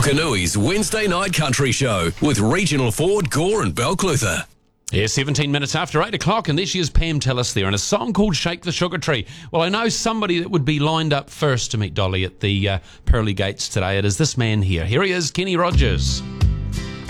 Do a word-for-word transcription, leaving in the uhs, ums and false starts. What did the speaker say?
Whakanui's Wednesday Night Country Show with Regional Ford, Gore and Balclutha. Yeah, seventeen minutes after eight o'clock, and this year's Pam Tillis there, and a song called Shake the Sugar Tree. Well, I know somebody that would be lined up first to meet Dolly at the uh, pearly gates today. It is this man here. Here he is, Kenny Rogers.